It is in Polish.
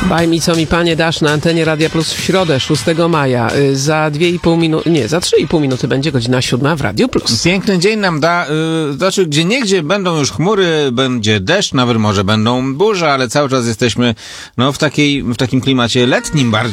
Baj mi co mi panie dasz na antenie Radia Plus w środę 6 maja. Za 2,5 minuty, nie, za 3,5 minuty będzie godzina 7 w Radiu Plus. Piękny dzień nam da, znaczy gdzieniegdzie będą już chmury, będzie deszcz, nawet może będą burze, ale cały czas jesteśmy w takim klimacie letnim bardziej.